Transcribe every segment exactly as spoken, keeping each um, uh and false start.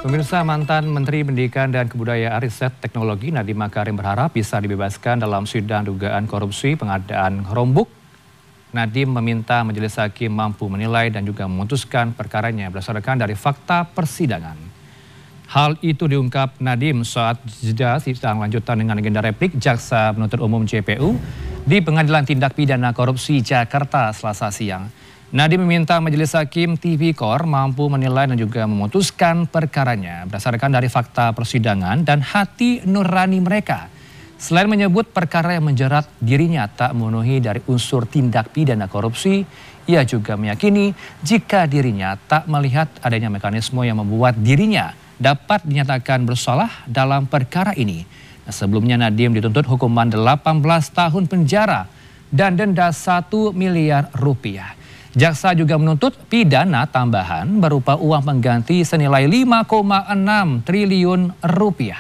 Pemirsa, mantan Menteri Pendidikan dan Kebudayaan Riset Teknologi Nadiem Makarim berharap bisa dibebaskan dalam sidang dugaan korupsi pengadaan Chromebook. Nadiem meminta majelis hakim mampu menilai dan juga memutuskan perkaranya berdasarkan dari fakta persidangan. Hal itu diungkap Nadiem saat jeda sidang lanjutan dengan agenda replik Jaksa Penuntut Umum J P U di Pengadilan Tindak Pidana Korupsi Jakarta Selasa siang. Nadiem meminta majelis hakim T V K O R mampu menilai dan juga memutuskan perkaranya berdasarkan dari fakta persidangan dan hati nurani mereka. Selain menyebut perkara yang menjerat dirinya tak memenuhi dari unsur tindak pidana korupsi, ia juga meyakini jika dirinya tak melihat adanya mekanisme yang membuat dirinya dapat dinyatakan bersalah dalam perkara ini. Nah, sebelumnya Nadiem dituntut hukuman delapan belas tahun penjara dan denda satu miliar rupiah. Jaksa juga menuntut pidana tambahan berupa uang pengganti senilai lima koma enam triliun rupiah.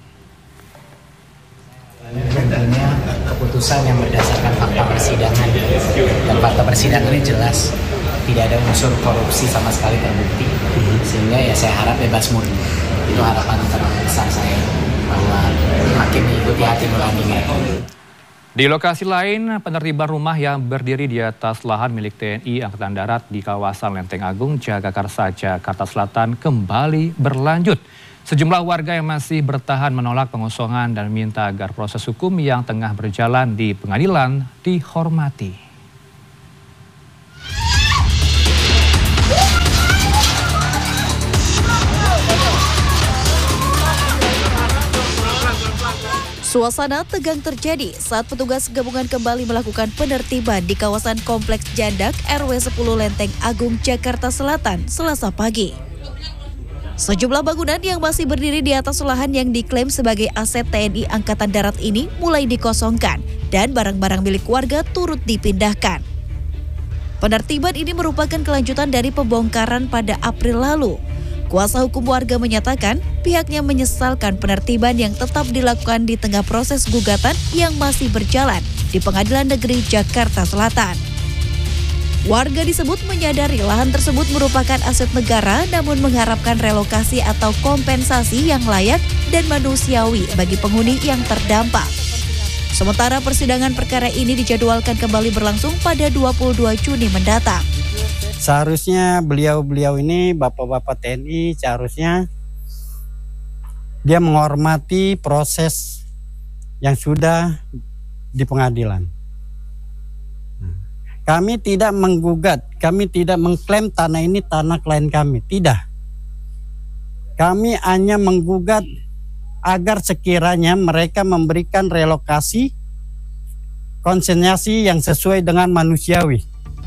Tentunya keputusan yang berdasarkan fakta persidangan, dan fakta persidangannya jelas tidak ada unsur korupsi sama sekali terbukti, sehingga ya saya harap bebas murni. Itu harapan terbesar saya, bahwa hakim mengikuti hati nurani mereka. Di lokasi lain, penertiban rumah yang berdiri di atas lahan milik T N I Angkatan Darat di kawasan Lenteng Agung, Jagakarsa, Jakarta Selatan kembali berlanjut. Sejumlah warga yang masih bertahan menolak pengosongan dan minta agar proses hukum yang tengah berjalan di pengadilan dihormati. Suasana tegang terjadi saat petugas gabungan kembali melakukan penertiban di kawasan Kompleks Jandak R W sepuluh Lenteng Agung, Jakarta Selatan, Selasa pagi. Sejumlah bangunan yang masih berdiri di atas lahan yang diklaim sebagai aset T N I Angkatan Darat ini mulai dikosongkan dan barang-barang milik warga turut dipindahkan. Penertiban ini merupakan kelanjutan dari pembongkaran pada April lalu. Kuasa hukum warga menyatakan pihaknya menyesalkan penertiban yang tetap dilakukan di tengah proses gugatan yang masih berjalan di Pengadilan Negeri Jakarta Selatan. Warga disebut menyadari lahan tersebut merupakan aset negara, namun mengharapkan relokasi atau kompensasi yang layak dan manusiawi bagi penghuni yang terdampak. Sementara persidangan perkara ini dijadwalkan kembali berlangsung pada dua puluh dua Juni mendatang. Seharusnya beliau-beliau ini, bapak-bapak T N I, seharusnya dia menghormati proses yang sudah di pengadilan. Kami tidak menggugat, kami tidak mengklaim tanah ini tanah klien kami, tidak. Kami hanya menggugat agar sekiranya mereka memberikan relokasi, konsentrasi yang sesuai dengan manusiawi.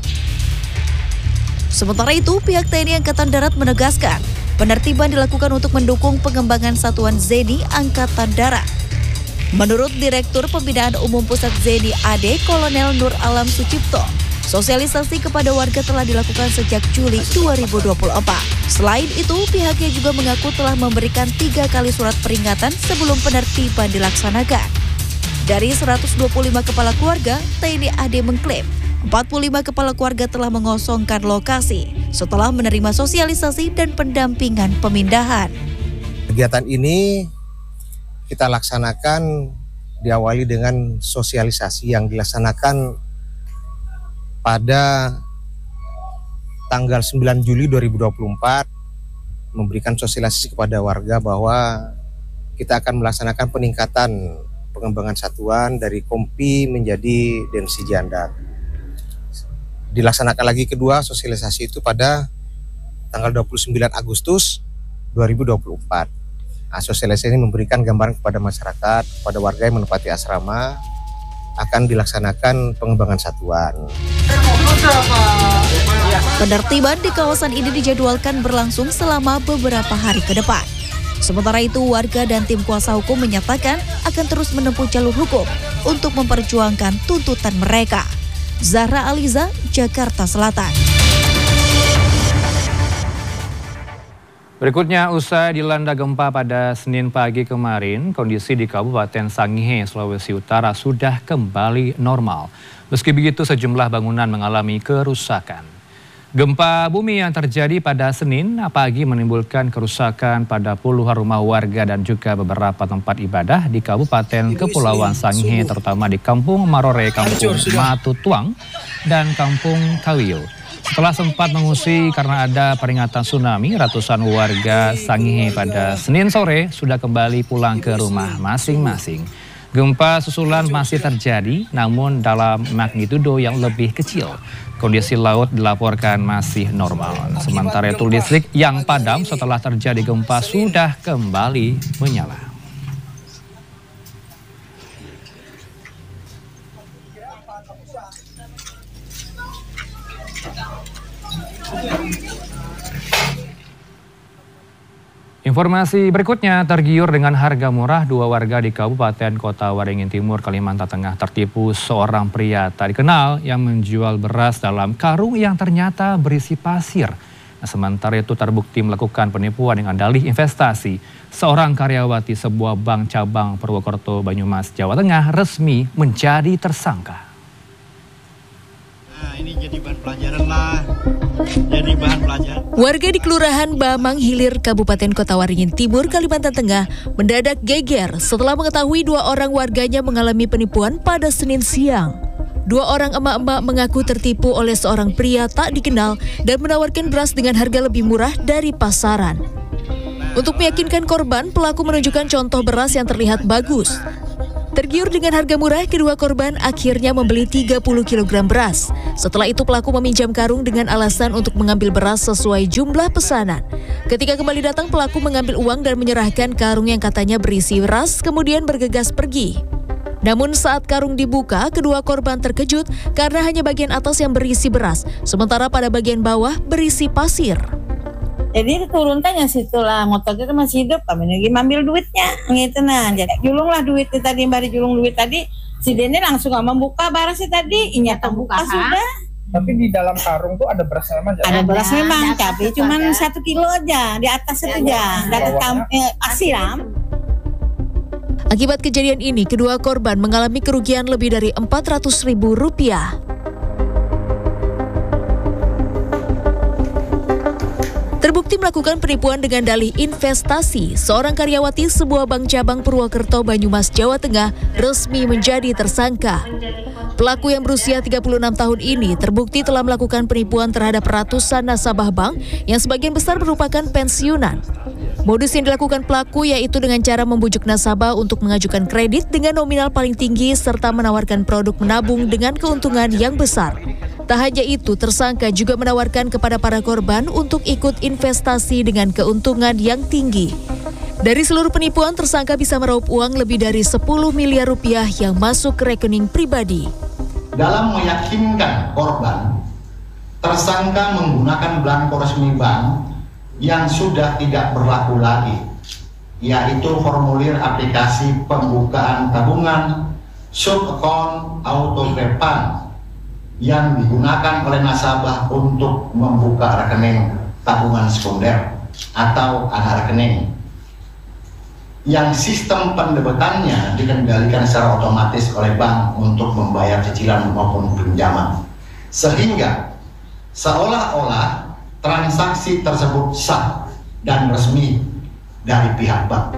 Sementara itu, pihak T N I Angkatan Darat menegaskan penertiban dilakukan untuk mendukung pengembangan Satuan ZENI Angkatan Darat. Menurut Direktur Pembinaan Umum Pusat ZENI A D Kolonel Nur Alam Sucipto, sosialisasi kepada warga telah dilakukan sejak Juli dua ribu dua puluh empat. Selain itu, pihaknya juga mengaku telah memberikan tiga kali surat peringatan sebelum penertiban dilaksanakan. Dari seratus dua puluh lima kepala keluarga, T N I A D mengklaim empat puluh lima kepala keluarga telah mengosongkan lokasi setelah menerima sosialisasi dan pendampingan pemindahan. Kegiatan ini kita laksanakan diawali dengan sosialisasi yang dilaksanakan pada tanggal sembilan Juli dua ribu dua puluh empat, memberikan sosialisasi kepada warga bahwa kita akan melaksanakan peningkatan pengembangan satuan dari Kompi menjadi Densi Jandak. Dilaksanakan lagi kedua sosialisasi itu pada tanggal dua puluh sembilan Agustus dua ribu dua puluh empat. Nah, sosialisasi ini memberikan gambaran kepada masyarakat, kepada warga yang menempati asrama, akan dilaksanakan pengembangan satuan. Penertiban di kawasan ini dijadwalkan berlangsung selama beberapa hari ke depan. Sementara itu, warga dan tim kuasa hukum menyatakan akan terus menempuh jalur hukum untuk memperjuangkan tuntutan mereka. Zahra Aliza, Jakarta Selatan. Berikutnya, usai dilanda gempa pada Senin pagi kemarin, kondisi di Kabupaten Sangihe, Sulawesi Utara sudah kembali normal. Meski begitu, sejumlah bangunan mengalami kerusakan. Gempa bumi yang terjadi pada Senin pagi menimbulkan kerusakan pada puluhan rumah warga dan juga beberapa tempat ibadah di Kabupaten Kepulauan Sangihe, terutama di Kampung Marore, Kampung Matutuang, dan Kampung Kawiyo. Setelah sempat mengungsi karena ada peringatan tsunami, ratusan warga Sangihe pada Senin sore sudah kembali pulang ke rumah masing-masing. Gempa susulan masih terjadi, namun dalam magnitudo yang lebih kecil. Kondisi laut dilaporkan masih normal. Sementara itu listrik yang padam setelah terjadi gempa sudah kembali menyala. Informasi berikutnya, tergiur dengan harga murah, dua warga di Kabupaten Kota Waringin Timur, Kalimantan Tengah tertipu seorang pria tak dikenal yang menjual beras dalam karung yang ternyata berisi pasir. Nah, sementara itu terbukti melakukan penipuan dengan dalih investasi. Seorang karyawati sebuah bank cabang Purwokerto, Banyumas, Jawa Tengah resmi menjadi tersangka. Nah, ini jadi bahan pelajaran lah. Jadi bahan pelajaran. Warga di Kelurahan Bamang Hilir, Kabupaten Kota Waringin Timur, Kalimantan Tengah mendadak geger setelah mengetahui dua orang warganya mengalami penipuan pada Senin siang. Dua orang emak-emak mengaku tertipu oleh seorang pria tak dikenal dan menawarkan beras dengan harga lebih murah dari pasaran. Untuk meyakinkan korban, pelaku menunjukkan contoh beras yang terlihat bagus. Tergiur dengan harga murah, kedua korban akhirnya membeli tiga puluh kilogram beras. Setelah itu pelaku meminjam karung dengan alasan untuk mengambil beras sesuai jumlah pesanan. Ketika kembali datang, pelaku mengambil uang dan menyerahkan karung yang katanya berisi beras, kemudian bergegas pergi. Namun saat karung dibuka, kedua korban terkejut karena hanya bagian atas yang berisi beras, sementara pada bagian bawah berisi pasir. Jadi turun tanya situ lah, motornya masih hidup, kami lagi ambil duitnya, gitu nah. Jadi julung lah duitnya tadi, bari julung duit tadi, si Dene langsung nggak membuka barasnya tadi, inya terbuka sudah. Tapi di dalam karung tuh ada beras memang? Ada beras memang, tapi cuma satu kilo aja, di atas itu aja, dari eh, asiram. Akibat kejadian ini, kedua korban mengalami kerugian lebih dari empat ratus ribu rupiah. Terbukti melakukan penipuan dengan dalih investasi, seorang karyawati sebuah bank cabang Purwokerto, Banyumas, Jawa Tengah resmi menjadi tersangka. Pelaku yang berusia tiga puluh enam tahun ini terbukti telah melakukan penipuan terhadap ratusan nasabah bank yang sebagian besar merupakan pensiunan. Modus yang dilakukan pelaku yaitu dengan cara membujuk nasabah untuk mengajukan kredit dengan nominal paling tinggi serta menawarkan produk menabung dengan keuntungan yang besar. Tak hanya itu, tersangka juga menawarkan kepada para korban untuk ikut investasi dengan keuntungan yang tinggi. Dari seluruh penipuan, tersangka bisa meraup uang lebih dari sepuluh miliar rupiah yang masuk ke rekening pribadi. Dalam meyakinkan korban, tersangka menggunakan belangko resmi bank yang sudah tidak berlaku lagi, yaitu formulir aplikasi pembukaan tabungan sub-account auto-prepan yang digunakan oleh nasabah untuk membuka rekening tabungan sekunder atau anak rekening, yang sistem pendebetannya dikendalikan secara otomatis oleh bank untuk membayar cicilan maupun pinjaman, sehingga seolah-olah transaksi tersebut sah dan resmi dari pihak bank.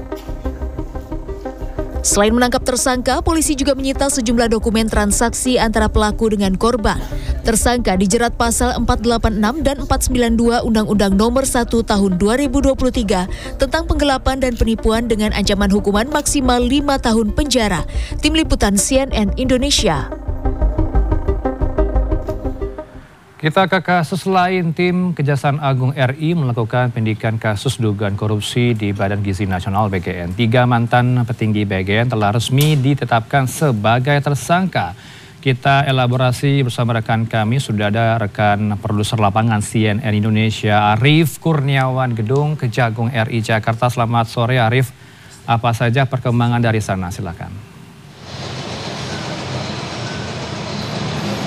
Selain menangkap tersangka, polisi juga menyita sejumlah dokumen transaksi antara pelaku dengan korban. Tersangka dijerat pasal empat delapan enam dan empat sembilan dua Undang-Undang Nomor satu Tahun dua ribu dua puluh tiga tentang penggelapan dan penipuan dengan ancaman hukuman maksimal lima tahun penjara. Tim Liputan C N N Indonesia. Kita ke kasus lain, tim Kejaksaan Agung R I melakukan penyidikan kasus dugaan korupsi di Badan Gizi Nasional B G N. Tiga mantan petinggi B G N telah resmi ditetapkan sebagai tersangka. Kita elaborasi bersama rekan kami, sudah ada rekan produser lapangan C N N Indonesia, Arief Kurniawan, Gedung Kejagung R I Jakarta. Selamat sore Arief, apa saja perkembangan dari sana, silakan.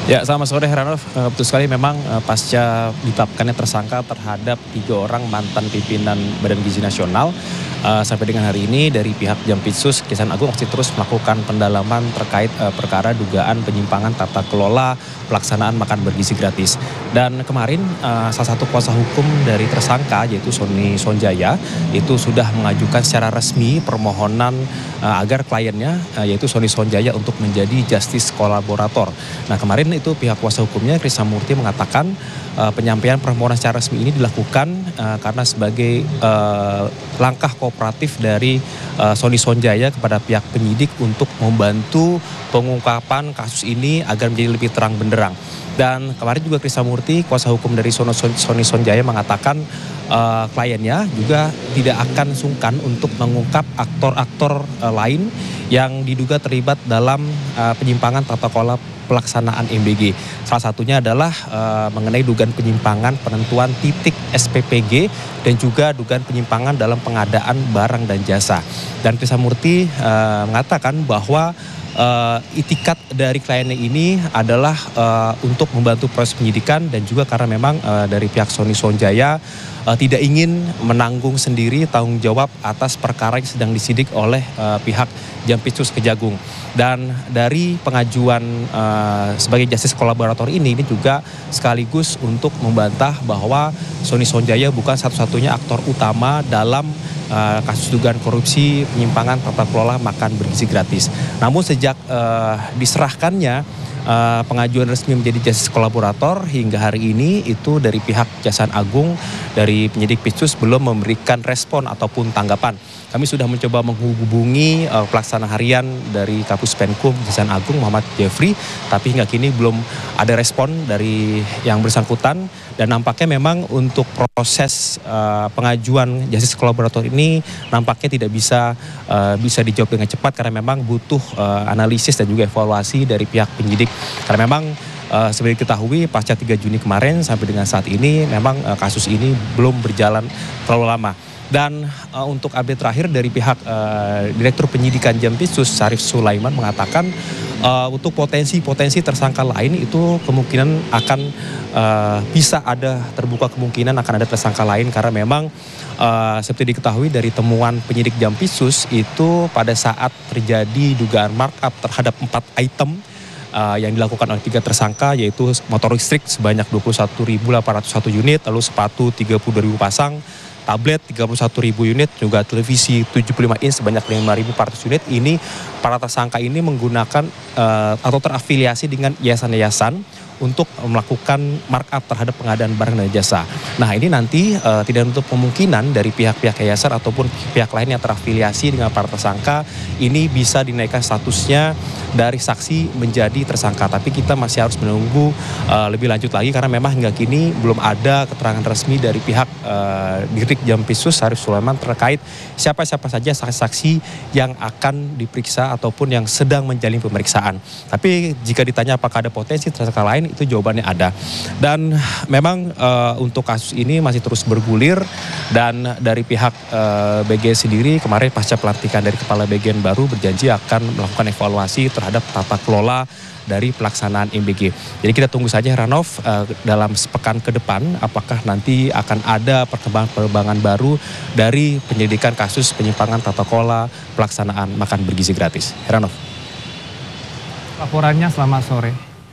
Ya, selamat sore Heranov. Uh, betul sekali memang uh, pasca ditetapkannya tersangka terhadap tiga orang mantan pimpinan Badan Gizi Nasional, uh, sampai dengan hari ini dari pihak Jampitsus Kejaksaan Agung masih terus melakukan pendalaman terkait uh, perkara dugaan penyimpangan tata kelola pelaksanaan makan bergizi gratis. Dan kemarin uh, salah satu kuasa hukum dari tersangka yaitu Sony Sonjaya itu sudah mengajukan secara resmi permohonan uh, agar kliennya uh, yaitu Sony Sonjaya untuk menjadi justice kolaborator. Nah, kemarin itu pihak kuasa hukumnya Krisnamurti mengatakan uh, penyampaian permohonan secara resmi ini dilakukan uh, karena sebagai uh, langkah kooperatif dari uh, Sony Sonjaya kepada pihak penyidik untuk membantu pengungkapan kasus ini agar menjadi lebih terang benderang. Dan kemarin juga Krisnamurti, kuasa hukum dari Sony Sonjaya mengatakan uh, kliennya juga tidak akan sungkan untuk mengungkap aktor-aktor uh, lain yang diduga terlibat dalam uh, penyimpangan tata kelola pelaksanaan M B G. Salah satunya adalah uh, mengenai dugaan penyimpangan penentuan titik S P P G dan juga dugaan penyimpangan dalam pengadaan barang dan jasa. Dan Krisnamurti uh, mengatakan bahwa Uh, itikat dari kliennya ini adalah uh, untuk membantu proses penyidikan dan juga karena memang uh, dari pihak Sony Sonjaya uh, tidak ingin menanggung sendiri tanggung jawab atas perkara yang sedang disidik oleh uh, pihak Jampitsus Kejagung. Dan dari pengajuan uh, sebagai justice kolaborator ini, ini juga sekaligus untuk membantah bahwa Sony Sonjaya bukan satu-satunya aktor utama dalam Uh, kasus dugaan korupsi penyimpangan tata kelola makan bergizi gratis. Namun sejak uh, diserahkannya uh, pengajuan resmi menjadi justice kolaborator hingga hari ini itu dari pihak Kejaksaan Agung dari penyidik Pitsus belum memberikan respon ataupun tanggapan. Kami sudah mencoba menghubungi uh, pelaksana harian dari Kapus Penkum Kejaksaan Agung Muhammad Jeffrey, tapi hingga kini belum ada respon dari yang bersangkutan. Dan nampaknya memang untuk proses uh, pengajuan justice kolaborator ini nampaknya tidak bisa uh, bisa dijawab dengan cepat karena memang butuh uh, analisis dan juga evaluasi dari pihak penyidik. Karena memang uh, seperti diketahui pasca tiga Juni kemarin sampai dengan saat ini memang uh, kasus ini belum berjalan terlalu lama. Dan uh, untuk update terakhir dari pihak uh, Direktur Penyidikan Jampitsus Syarif Sulaiman mengatakan uh, untuk potensi-potensi tersangka lain itu kemungkinan akan uh, bisa ada terbuka kemungkinan akan ada tersangka lain karena memang uh, seperti diketahui dari temuan penyidik Jampitsus itu pada saat terjadi dugaan markup terhadap empat item Uh, yang dilakukan oleh tiga tersangka yaitu motor listrik sebanyak dua puluh satu ribu delapan ratus satu unit, lalu sepatu tiga puluh dua ribu pasang, tablet tiga puluh satu ribu unit, juga televisi tujuh puluh lima inch sebanyak lima ribu empat ratus unit. Ini para tersangka ini menggunakan uh, atau terafiliasi dengan yayasan-yayasan untuk melakukan markup terhadap pengadaan barang dan jasa. Nah, ini nanti uh, tidak menutup kemungkinan dari pihak-pihak yayasan ataupun pihak lain yang terafiliasi dengan para tersangka ini bisa dinaikkan statusnya dari saksi menjadi tersangka. Tapi kita masih harus menunggu uh, lebih lanjut lagi karena memang hingga kini belum ada keterangan resmi dari pihak uh, Dirdik Jampitsus Syarif Sulaiman terkait siapa-siapa saja saksi-saksi yang akan diperiksa ataupun yang sedang menjalin pemeriksaan. Tapi jika ditanya apakah ada potensi tersangka lain, itu jawabannya ada. Dan memang uh, untuk kasus ini masih terus bergulir dan dari pihak uh, B G sendiri kemarin pasca pelantikan dari Kepala B G N baru berjanji akan melakukan evaluasi terhadap tata kelola dari pelaksanaan M B G. Jadi kita tunggu saja Heranov uh, dalam sepekan ke depan apakah nanti akan ada perkembangan-perkembangan baru dari penyelidikan kasus penyimpangan tata kelola pelaksanaan makan bergizi gratis. Heranov. Laporannya selamat sore.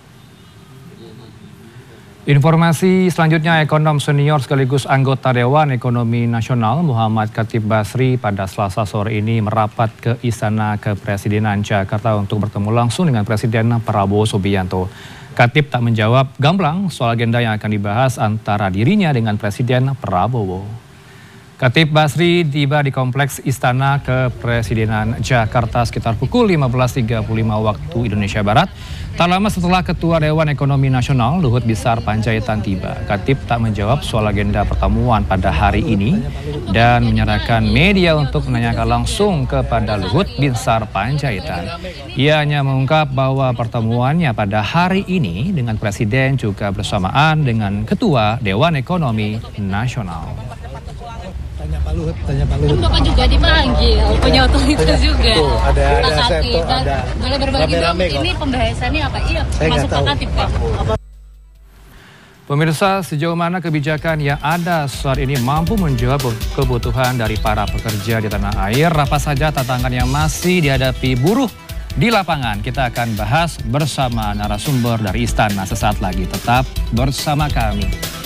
Informasi selanjutnya, ekonom senior sekaligus anggota Dewan Ekonomi Nasional Muhammad Khatib Basri pada Selasa sore ini merapat ke Istana Kepresidenan Jakarta untuk bertemu langsung dengan Presiden Prabowo Subianto. Khatib tak menjawab gamblang soal agenda yang akan dibahas antara dirinya dengan Presiden Prabowo. Khatib Basri tiba di Kompleks Istana Kepresidenan Jakarta sekitar pukul lima belas tiga puluh lima waktu Indonesia Barat. Tak lama setelah Ketua Dewan Ekonomi Nasional Luhut Binsar Panjaitan tiba, Khatib tak menjawab soal agenda pertemuan pada hari ini dan menyerahkan media untuk menanyakan langsung kepada Luhut Binsar Panjaitan. Ia hanya mengungkap bahwa pertemuannya pada hari ini dengan Presiden juga bersamaan dengan Ketua Dewan Ekonomi Nasional. Pak Luhut, tanya Pak Luhut. Kan Bapak juga dipanggil, punya otoritas juga. Tuh, ada ada Pak saya Katib, tuh ada. boleh berbagi dong, Rame-rame kok. ini pembahasannya apa? Iya, Saya masuk nggak Pak tahu. Katib, Pak. Apa? Pemirsa, sejauh mana kebijakan yang ada saat ini mampu menjawab kebutuhan dari para pekerja di tanah air? Apa saja tantangan yang masih dihadapi buruh di lapangan? Kita akan bahas bersama narasumber dari Istana sesaat lagi. Tetap bersama kami.